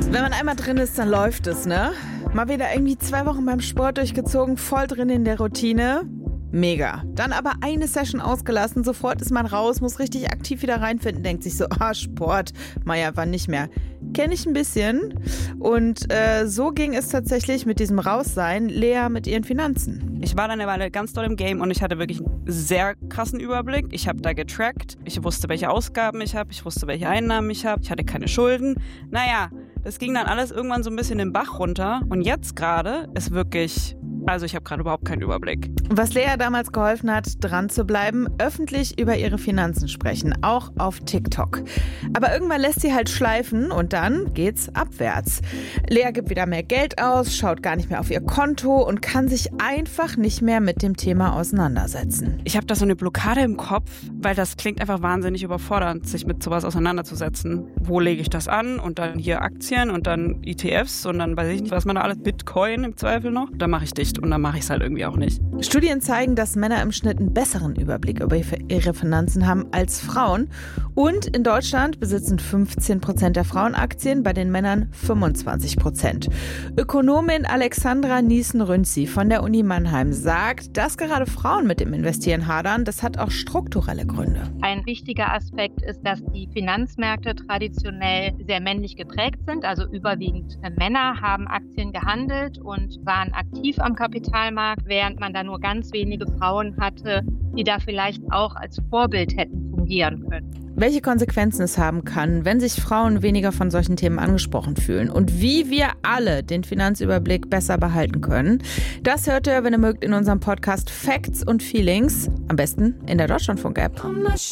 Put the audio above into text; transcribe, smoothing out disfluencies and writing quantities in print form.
Wenn man einmal drin ist, dann läuft es, ne? Mal wieder irgendwie 2 Wochen beim Sport durchgezogen, voll drin in der Routine. Mega. Dann aber eine Session ausgelassen, sofort ist man raus, muss richtig aktiv wieder reinfinden, denkt sich so, Sport, Maja, wann nicht mehr. Kenne ich ein bisschen. Und so ging es tatsächlich mit diesem Raussein Lea mit ihren Finanzen. Ich war dann eine Weile ganz doll im Game und ich hatte wirklich einen sehr krassen Überblick. Ich habe da getrackt, ich wusste, welche Ausgaben ich habe, ich wusste, welche Einnahmen ich habe, ich hatte keine Schulden. Naja, das ging dann alles irgendwann so ein bisschen den Bach runter und jetzt gerade ist wirklich... Also ich habe gerade überhaupt keinen Überblick. Was Lea damals geholfen hat, dran zu bleiben, öffentlich über ihre Finanzen sprechen, auch auf TikTok. Aber irgendwann lässt sie halt schleifen und dann geht's abwärts. Lea gibt wieder mehr Geld aus, schaut gar nicht mehr auf ihr Konto und kann sich einfach nicht mehr mit dem Thema auseinandersetzen. Ich habe da so eine Blockade im Kopf, weil das klingt einfach wahnsinnig überfordernd, sich mit sowas auseinanderzusetzen. Wo lege ich das an? Und dann hier Aktien und dann ETFs und dann weiß ich nicht, was man da alles, Bitcoin im Zweifel noch. Da mache ich dicht. Und dann mache ich es halt irgendwie auch nicht. Studien zeigen, dass Männer im Schnitt einen besseren Überblick über ihre Finanzen haben als Frauen. Und in Deutschland besitzen 15% der Frauen Aktien, bei den Männern 25%. Ökonomin Alexandra Niesen-Rünzi von der Uni Mannheim sagt, dass gerade Frauen mit dem Investieren hadern. Das hat auch strukturelle Gründe. Ein wichtiger Aspekt ist, dass die Finanzmärkte traditionell sehr männlich geprägt sind. Also überwiegend Männer haben Aktien gehandelt und waren aktiv am Kapitalmarkt, während man da nur ganz wenige Frauen hatte, die da vielleicht auch als Vorbild hätten fungieren können. Welche Konsequenzen es haben kann, wenn sich Frauen weniger von solchen Themen angesprochen fühlen und wie wir alle den Finanzüberblick besser behalten können, das hört ihr, wenn ihr mögt, in unserem Podcast Facts und Feelings, am besten in der Deutschlandfunk-App.